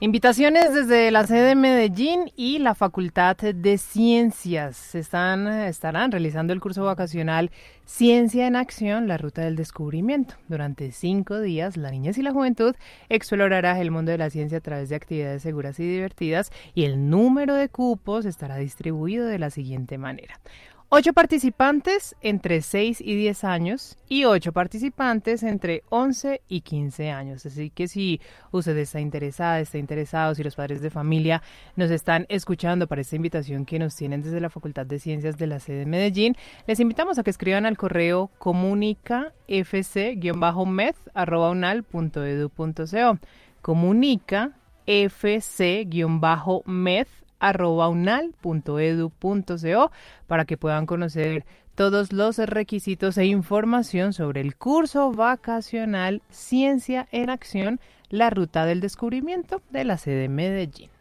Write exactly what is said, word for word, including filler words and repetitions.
Invitaciones desde la sede de Medellín y la Facultad de Ciencias. Están, estarán realizando el curso vacacional Ciencia en Acción, la ruta del descubrimiento. Durante cinco días, la niñez y la juventud explorará el mundo de la ciencia a través de actividades seguras y divertidas, y el número de cupos estará distribuido de la siguiente manera. Ocho participantes entre seis y diez años y ocho participantes entre once y quince años. Así que si usted está interesada, está interesado, si los padres de familia nos están escuchando para esta invitación que nos tienen desde la Facultad de Ciencias de la sede de Medellín, les invitamos a que escriban al correo comunicafc-med arroba unal punto edu punto co. comunicafc-med arroba unal punto edu punto co para que puedan conocer todos los requisitos e información sobre el curso vacacional Ciencia en Acción, la ruta del descubrimiento de la sede de Medellín.